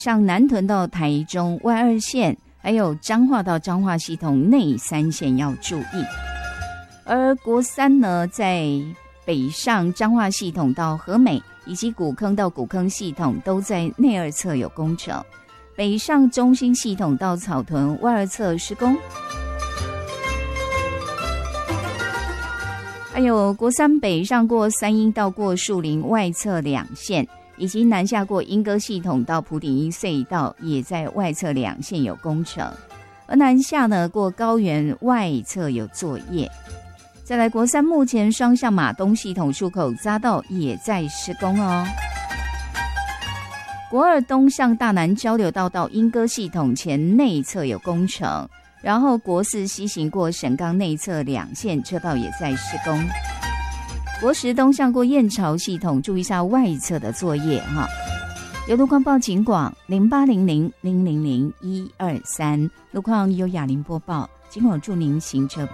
上南屯到台中外2线，还有彰化到彰化系统内3线要注意。而国3呢，在北上彰化系统到和美，以及古坑到古坑系统都在内2侧有工程。北上中心系统到草屯外2侧施工。还有国3北上过三鶯到过树林外侧2线，以及南下过莺歌系统到埔顶一隧道也在外侧2线有工程。而南下呢，过高原外侧有作业。再来国3目前双向马东系统出口匝道也在施工哦。国2东向大南交流道到莺歌系统前内侧有工程，然后国4西行过沈冈内侧2线车道也在施工。国10东向过燕巢系统，注意一下外侧的作业哈。有路况报警广0800000123，路况由雅玲播报，警广祝您行车